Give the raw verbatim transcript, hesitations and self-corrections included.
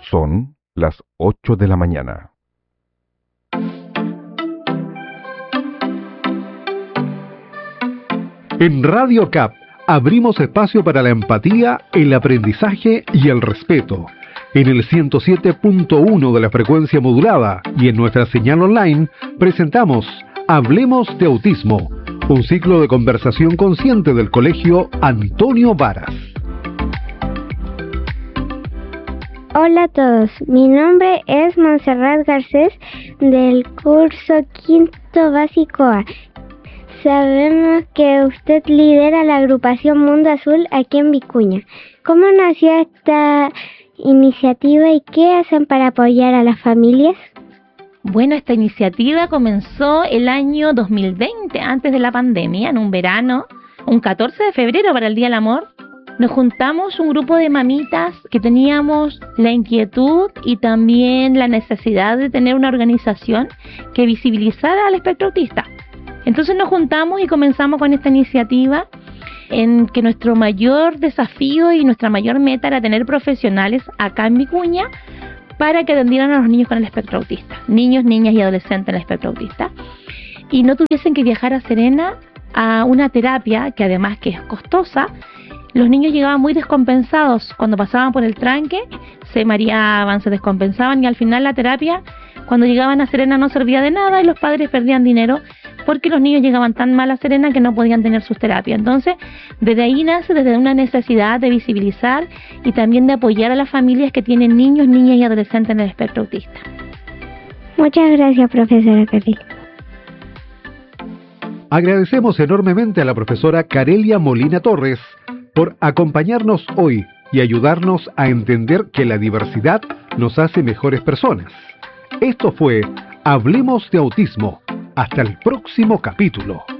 Son las ocho de la mañana. En Radio C A P abrimos espacio para la empatía, el aprendizaje y el respeto. En el ciento siete punto uno de la frecuencia modulada y en nuestra señal online presentamos Hablemos de Autismo, un ciclo de conversación consciente del Colegio Antonio Varas. Hola a todos, mi nombre es Montserrat Garcés del curso quinto básico A. Sabemos que usted lidera la agrupación Mundo Azul aquí en Vicuña. ¿Cómo nació esta iniciativa y qué hacen para apoyar a las familias? Bueno, esta iniciativa comenzó el año dos mil veinte, antes de la pandemia, en un verano, un catorce de febrero para el Día del Amor. Nos juntamos un grupo de mamitas que teníamos la inquietud y también la necesidad de tener una organización que visibilizara al espectro autista. Entonces nos juntamos y comenzamos con esta iniciativa en que nuestro mayor desafío y nuestra mayor meta era tener profesionales acá en Vicuña para que atendieran a los niños con el espectro autista, niños, niñas y adolescentes en el espectro autista, y no tuviesen que viajar a Serena a una terapia que además que es costosa. Los niños llegaban muy descompensados cuando pasaban por el tranque, se mareaban, se descompensaban y al final la terapia, cuando llegaban a Serena, no servía de nada y los padres perdían dinero porque los niños llegaban tan mal a Serena que no podían tener sus terapias. Entonces, desde ahí nace, desde una necesidad de visibilizar y también de apoyar a las familias que tienen niños, niñas y adolescentes en el espectro autista. Muchas gracias, profesora Caril. Agradecemos enormemente a la profesora Carelia Molina Torres por acompañarnos hoy y ayudarnos a entender que la diversidad nos hace mejores personas. Esto fue Hablemos de Autismo. Hasta el próximo capítulo.